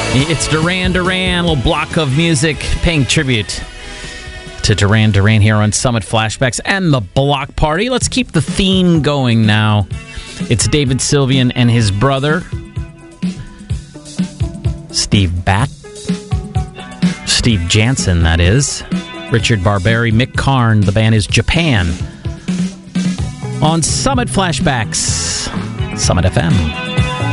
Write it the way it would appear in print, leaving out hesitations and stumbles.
It's Duran Duran, a little block of music paying tribute to Duran Duran here on Summit Flashbacks and the Block Party. Let's keep the theme going now. It's David Sylvian and his brother, Steve Batt. Steve Jansen, that is. Richard Barberi, Mick Karn. The band is Japan. On Summit Flashbacks, Summit FM.